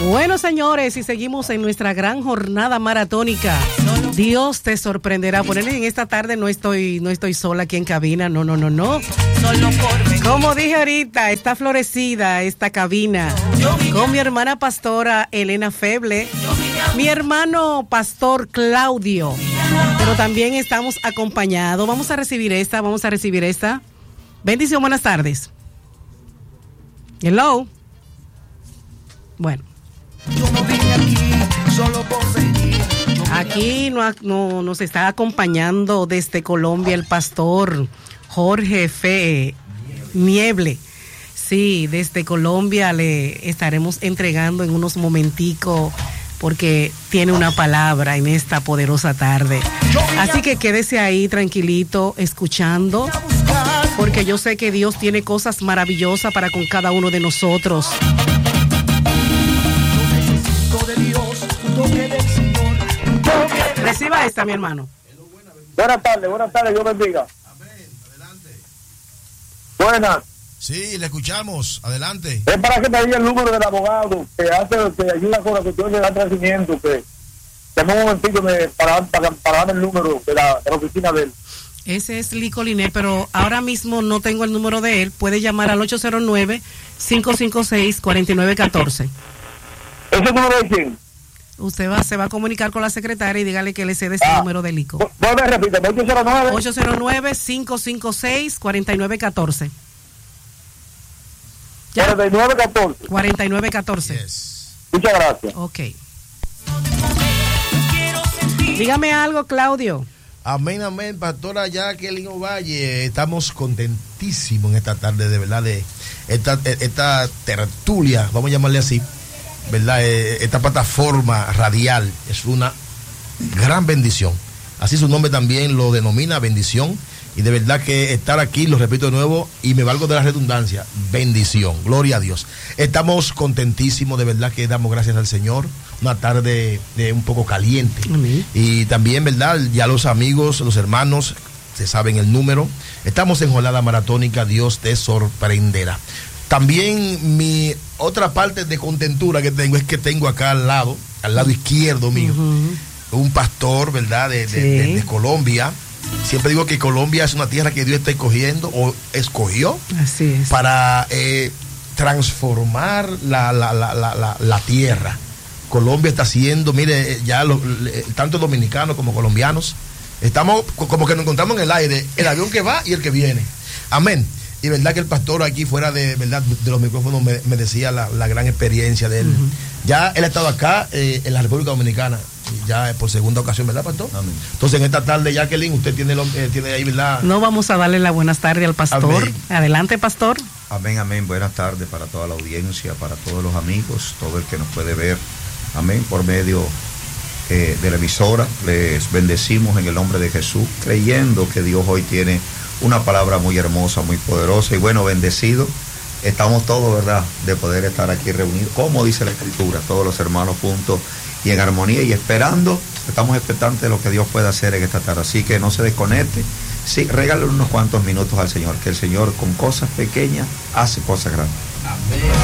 Bueno, señores, y seguimos en nuestra gran jornada maratónica. Dios te sorprenderá. Ponerle en esta tarde no estoy sola aquí en cabina. No. Como dije ahorita, está florecida esta cabina con mi hermana pastora Elena Feble, mi hermano pastor Claudio, pero también estamos acompañados. Vamos a recibir esta. Bendición, buenas tardes. Hello. Bueno. Aquí nos está acompañando desde Colombia el pastor Jorge Fe Nieble. Sí, desde Colombia le estaremos entregando en unos momenticos porque tiene una palabra en esta poderosa tarde. Así que quédese ahí tranquilito escuchando, porque yo sé que Dios tiene cosas maravillosas para con cada uno de nosotros. Reciba esta, mi hermano. Buenas tardes, Dios bendiga. Amén, adelante. Buenas. Sí, le escuchamos, adelante. Es para que me diga el número del abogado que ayuda con la cuestión del atrasamiento, que tengo un momentito para dar el número de la oficina de él. Ese es Lico Linet, pero ahora mismo no tengo el número de él. Puede llamar al 809-556-4914. ¿Ese número de quién? Usted se va a comunicar con la secretaria y dígale que le cede ese número de Lico. Vuelve, repítame, 809-556-4914. 4914. 4914. Yes. Muchas gracias. Ok. Dígame algo, Claudio. Amén, pastora Jacqueline Ovalle. Estamos contentísimos en esta tarde, de verdad, de esta tertulia, vamos a llamarle así, ¿verdad? Esta plataforma radial es una gran bendición. Así su nombre también lo denomina, bendición. Y de verdad que estar aquí, lo repito de nuevo, y me valgo de la redundancia, bendición, gloria a Dios. Estamos contentísimos, de verdad que damos gracias al Señor. Una tarde un poco caliente. Amén. Y también, ¿verdad? Ya los amigos, los hermanos, se saben el número. Estamos en jornada maratónica, Dios te sorprenderá. También mi otra parte de contentura que tengo es que tengo acá al lado izquierdo mío, un pastor, ¿verdad? De Colombia. Siempre digo que Colombia es una tierra que Dios está escogiendo o escogió. Así es. Para transformar la tierra. Colombia está haciendo, mire, ya tanto dominicanos como colombianos, estamos como que nos encontramos en el aire, el avión que va y el que viene. Amén. Y verdad que el pastor aquí fuera de los micrófonos me decía la gran experiencia de él. Ya él ha estado acá en la República Dominicana, ya por segunda ocasión, ¿verdad, pastor? Amén. Entonces en esta tarde, Jacqueline, usted tiene ahí, ¿verdad? No, vamos a darle la buenas tardes al pastor. Amén. Adelante, pastor. Amén. Buenas tardes para toda la audiencia, para todos los amigos, todo el que nos puede ver. Amén, por medio de la emisora. Les bendecimos en el nombre de Jesús, creyendo que Dios hoy tiene una palabra muy hermosa, muy poderosa. Y bueno, bendecido estamos todos, ¿verdad?, de poder estar aquí reunidos, como dice la Escritura, todos los hermanos juntos y en armonía y esperando. Estamos expectantes de lo que Dios puede hacer en esta tarde. Así que no se desconecte. Sí, regálale unos cuantos minutos al Señor, que el Señor con cosas pequeñas hace cosas grandes. Amén.